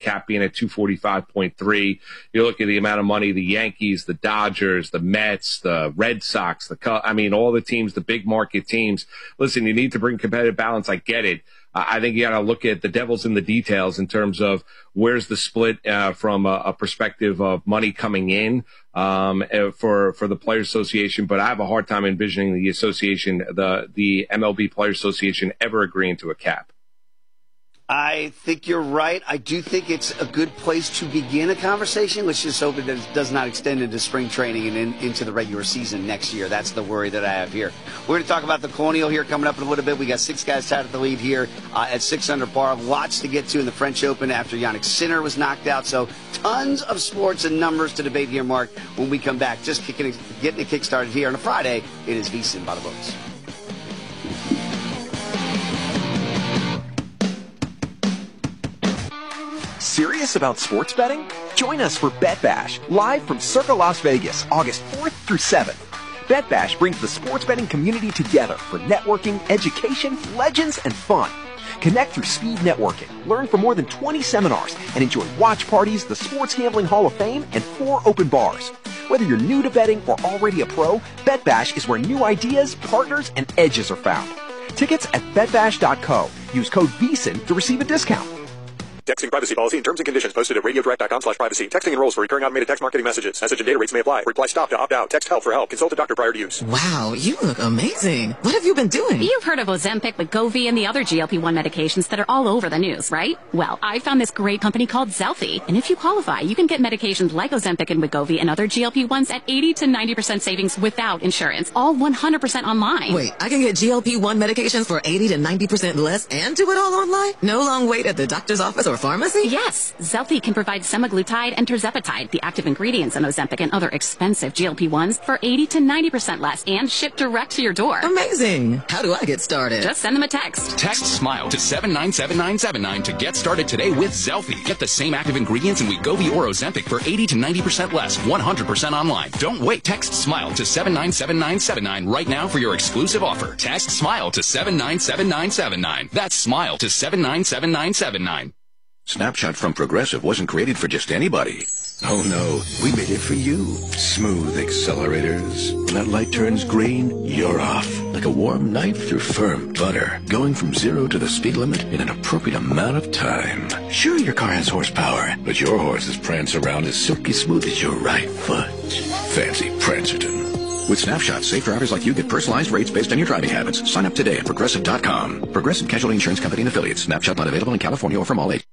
cap being at 245.3. You look at the amount of money the Yankees, the Dodgers, the Mets, the Red Sox, all the teams, the big market teams. Listen, you need to bring competitive balance. I get it. I think you got to look at the devil's in the details in terms of where's the split from a perspective of money coming in for the Players Association. But I have a hard time envisioning the association, the MLB Players Association, ever agreeing to a cap. I think you're right. I do think it's a good place to begin a conversation. Let's just hope that it does not extend into spring training and into the regular season next year. That's the worry that I have here. We're going to talk about the Colonial here coming up in a little bit. We got 6 guys tied at the lead here at 6 under par. Lots to get to in the French Open after Jannik Sinner was knocked out. So tons of sports and numbers to debate here, Mark, when we come back. Just getting a kick started here on a Friday. It is VSiN by the Books. Serious about sports betting? Join us for Bet Bash, live from Circa Las Vegas, August 4th through 7th. Bet Bash brings the sports betting community together for networking, education, legends, and fun. Connect through speed networking, learn from more than 20 seminars, and enjoy watch parties, the Sports Gambling Hall of Fame, and 4 open bars. Whether you're new to betting or already a pro, Bet Bash is where new ideas, partners, and edges are found. Tickets at betbash.co. Use code VSiN to receive a discount. Texting privacy policy and terms and conditions posted at radiodirect.com/privacy. Texting enrolls for recurring automated text marketing messages. Message and data rates may apply. Reply stop to opt out. Text help for help. Consult a doctor prior to use. Wow, you look amazing. What have you been doing? You've heard of Ozempic, Wegovy, and the other GLP-1 medications that are all over the news, right? Well, I found this great company called Zelfie. And if you qualify, you can get medications like Ozempic and Wegovy and other GLP-1s at 80 to 90% savings without insurance. All 100% online. Wait, I can get GLP-1 medications for 80 to 90% less and do it all online? No long wait at the doctor's office or pharmacy? Yes. Zelfie can provide semaglutide and tirzepatide, the active ingredients in Ozempic and other expensive GLP-1s, for 80 to 90% less and shipped direct to your door. Amazing. How do I get started? Just send them a text. Text SMILE to 797979 to get started today with Zelfie. Get the same active ingredients in Wegovy or Ozempic for 80 to 90% less, 100% online. Don't wait. Text SMILE to 797979 right now for your exclusive offer. Text SMILE to 797979. That's SMILE to 797979. Snapshot from Progressive wasn't created for just anybody. Oh no, we made it for you. Smooth accelerators. When that light turns green, you're off. Like a warm knife through firm butter. Going from 0 to the speed limit in an appropriate amount of time. Sure, your car has horsepower, but your horses prance around as silky smooth as your right foot. Fancy Prancerton. With Snapshot, safe drivers like you get personalized rates based on your driving habits. Sign up today at Progressive.com. Progressive Casualty Insurance Company and Affiliates. Snapshot not available in California or from all agents.